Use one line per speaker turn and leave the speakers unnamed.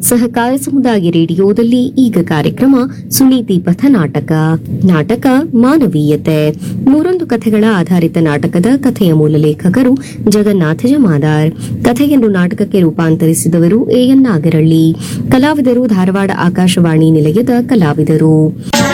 ಸಹಕಾರ ಸಮುದಾಯ ರೇಡಿಯೋದಲ್ಲಿ ಈಗ ಕಾರ್ಯಕ್ರಮ ಸುನೀತಿ ಪಥ ನಾಟಕ. ನಾಟಕ ಮಾನವೀಯತೆ. ಮೂರೊಂದು ಕಥೆಗಳ ಆಧಾರಿತ ನಾಟಕದ ಕಥೆಯ ಮೂಲ ಲೇಖಕರು ಜಗನ್ನಾಥ ಜಮಾದಾರ್. ಕಥೆಯನ್ನು ನಾಟಕಕ್ಕೆ ರೂಪಾಂತರಿಸಿದವರು ಎಎನ್ ನಾಗರಳ್ಳಿ. ಕಲಾವಿದರು ಧಾರವಾಡ ಆಕಾಶವಾಣಿ ನಿಲಯದ ಕಲಾವಿದರು.